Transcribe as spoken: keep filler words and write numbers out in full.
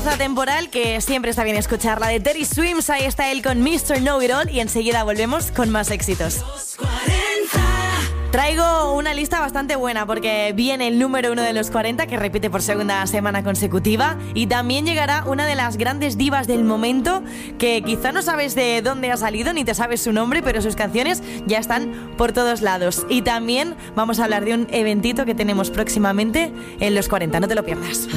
pausa temporal que siempre está bien escucharla de Teddy Swims. Ahí está él con mister Know It All y enseguida volvemos con más éxitos. Traigo una lista bastante buena porque viene el número uno de los cuarenta que repite por segunda semana consecutiva y también llegará una de las grandes divas del momento que quizá no sabes de dónde ha salido ni te sabes su nombre, pero sus canciones ya están por todos lados. Y también vamos a hablar de un eventito que tenemos próximamente en los cuarenta, no te lo pierdas.